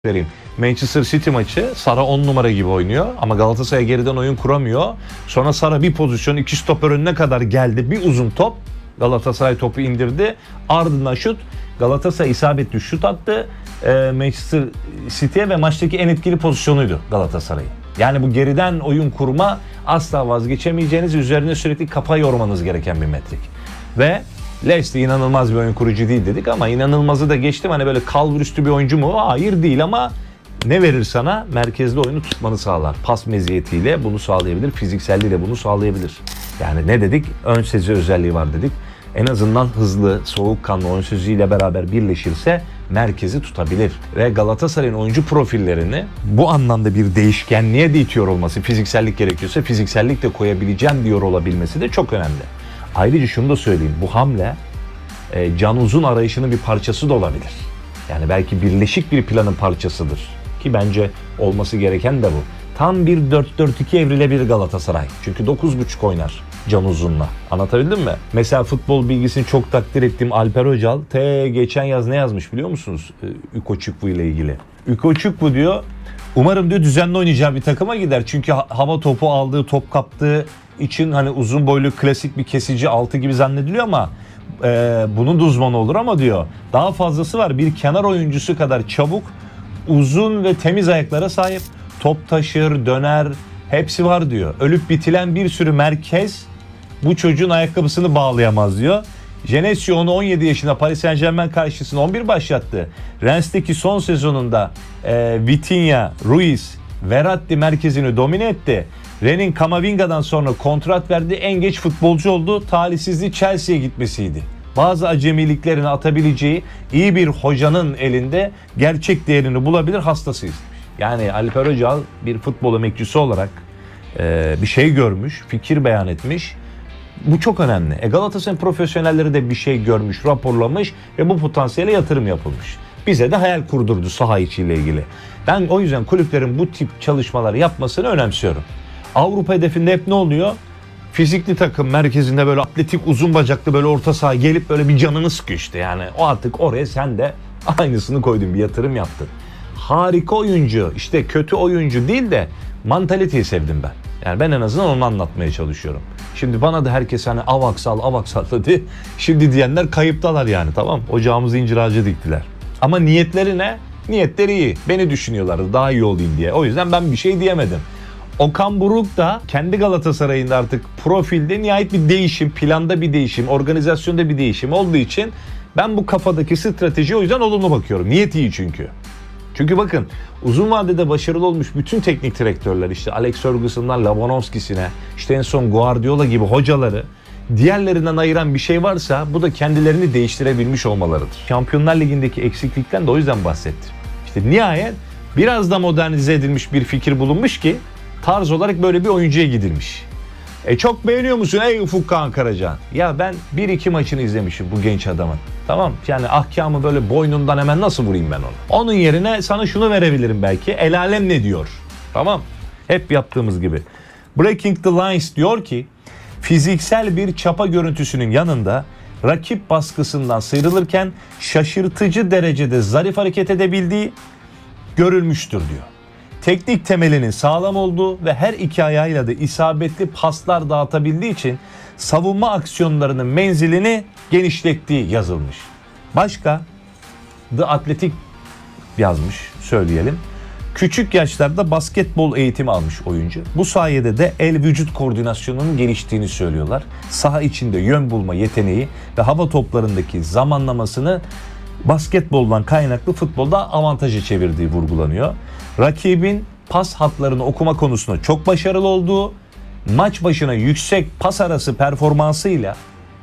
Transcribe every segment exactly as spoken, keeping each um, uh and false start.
vereyim. Manchester City maçı Sara on numara gibi oynuyor ama Galatasaray geriden oyun kuramıyor. Sonra Sara bir pozisyon iki stoper önüne kadar geldi. Bir uzun top. Galatasaray topu indirdi. Ardından şut. Galatasaray isabetli şut attı. Ee, Manchester City'ye ve maçtaki en etkili pozisyonuydu Galatasaray'ın. Yani bu geriden oyun kurma asla vazgeçemeyeceğiniz, üzerine sürekli kafa yormanız gereken bir metrik. Ve Leicester inanılmaz bir oyun kurucu değil dedik ama inanılmazı da geçtim. Hani böyle kalburüstü bir oyuncu mu? Hayır değil ama ne verir sana? Merkezde oyunu tutmanı sağlar. Pas meziyetiyle bunu sağlayabilir. Fizikselliğiyle bunu sağlayabilir. Yani ne dedik? Ön sezi özelliği var dedik. En azından hızlı, soğukkanlı ön seziyle beraber birleşirse merkezi tutabilir. Ve Galatasaray'ın oyuncu profillerini bu anlamda bir değişkenliğe de itiyor olması, fiziksellik gerekiyorsa fiziksellik de koyabileceğim diyor olabilmesi de çok önemli. Ayrıca şunu da söyleyeyim, bu hamle e, Can Uzun arayışının bir parçası da olabilir. Yani belki birleşik bir planın parçasıdır. Ki bence olması gereken de bu. Tam bir dört dört iki evrilebilir Galatasaray. Çünkü dokuz buçuk oynar Can Uzun'la. Anlatabildim mi? Mesela futbol bilgisini çok takdir ettiğim Alper Öcal te geçen yaz ne yazmış biliyor musunuz? E, Ikoçukwu ile ilgili. Ikoçukwu diyor, umarım diyor düzenli oynayacağı bir takıma gider. Çünkü hava topu aldığı, top kaptığı için hani uzun boylu klasik bir kesici altı gibi zannediliyor ama e, bunun da uzmanı olur ama diyor daha fazlası var. Bir kenar oyuncusu kadar çabuk, uzun ve temiz ayaklara sahip. Top taşır, döner, hepsi var diyor. Ölüp bitilen bir sürü merkez bu çocuğun ayakkabısını bağlayamaz diyor. Genesio onu on yedi yaşında Paris Saint-Germain karşısında on bir başlattı. Rennes'teki son sezonunda e, Vitinha, Ruiz, Verratti merkezini domine etti. Ren'in Kamavinga'dan sonra kontrat verdiği en geç futbolcu oldu. Talihsizliği Chelsea'ye gitmesiydi. Bazı acemiliklerini atabileceği iyi bir hocanın elinde gerçek değerini bulabilir, hastasıyız. Yani Alper Öcal bir futbol emekçisi olarak e, bir şey görmüş, fikir beyan etmiş. Bu çok önemli. E Galatasaray'ın profesyonelleri de bir şey görmüş, raporlamış ve bu potansiyele yatırım yapılmış. Bize de hayal kurdurdu saha içiyle ilgili. Ben o yüzden kulüplerin bu tip çalışmalar yapmasını önemsiyorum. Avrupa hedefinde hep ne oluyor? Fizikli takım merkezinde böyle atletik, uzun bacaklı böyle orta saha gelip böyle bir canını sıkıyor işte. Yani o artık oraya sen de aynısını koydun, bir yatırım yaptın. Harika oyuncu, işte kötü oyuncu değil de mantaliteyi sevdim ben. Yani ben en azından onu anlatmaya çalışıyorum. Şimdi bana da herkes hani avaksal avaksal dedi. Şimdi diyenler kayıptalar yani, tamam. Ocağımızı incir ağacı diktiler. Ama niyetleri ne? Niyetleri iyi. Beni düşünüyorlardı daha iyi olayım diye. O yüzden ben bir şey diyemedim. Okan Buruk da kendi Galatasaray'ında artık profilde nihayet bir değişim, planda bir değişim, organizasyonda bir değişim olduğu için ben bu kafadaki stratejiye o yüzden olumlu bakıyorum. Niyet iyi çünkü. Çünkü bakın uzun vadede başarılı olmuş bütün teknik direktörler, işte Alex Ferguson'dan Lewandowski'sine, işte en son Guardiola gibi hocaları diğerlerinden ayıran bir şey varsa bu da kendilerini değiştirebilmiş olmalarıdır. Şampiyonlar Ligi'ndeki eksiklikten de o yüzden bahsettim. İşte nihayet biraz da modernize edilmiş bir fikir bulunmuş ki tarz olarak böyle bir oyuncuya gidilmiş. E çok beğeniyor musun ey Ufuk Kağan Karaca? Ya ben bir iki maçını izlemişim bu genç adamın. Tamam, yani ahkamı böyle boynundan hemen nasıl vurayım ben onu? Onun yerine sana şunu verebilirim belki. El alem ne diyor? Tamam. Hep yaptığımız gibi. Breaking the Lines diyor ki fiziksel bir çapa görüntüsünün yanında rakip baskısından sıyrılırken şaşırtıcı derecede zarif hareket edebildiği görülmüştür diyor. Teknik temelinin sağlam olduğu ve her iki ayağıyla da isabetli paslar dağıtabildiği için savunma aksiyonlarının menzilini genişlettiği yazılmış. Başka The Athletic yazmış, söyleyelim. Küçük yaşlarda basketbol eğitimi almış oyuncu. Bu sayede de el vücut koordinasyonunun geliştiğini söylüyorlar. Saha içinde yön bulma yeteneği ve hava toplarındaki zamanlamasını basketboldan kaynaklı futbolda avantaja çevirdiği vurgulanıyor. Rakibin pas hatlarını okuma konusunda çok başarılı olduğu, maç başına yüksek pas arası performansıyla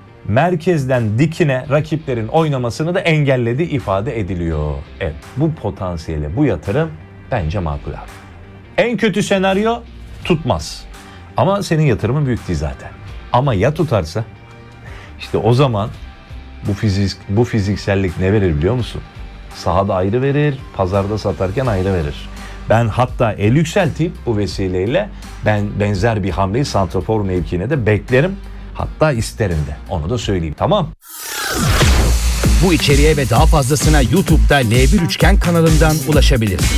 merkezden dikine rakiplerin oynamasını da engellediği ifade ediliyor. Evet, bu potansiyele, bu yatırım bence makul abi. En kötü senaryo tutmaz. Ama senin yatırımın büyük değil zaten. Ama ya tutarsa? İşte o zaman bu fizik, bu fiziksellik ne verir biliyor musun? Sahada ayrı verir, pazarda satarken ayrı verir. Ben hatta el yükselteyim bu vesileyle, ben benzer bir hamleyi santrafor mevkiine de beklerim. Hatta isterim de. Onu da söyleyeyim, tamam. Bu içeriğe ve daha fazlasına YouTube'da L bir Üçgen kanalından ulaşabilirsiniz.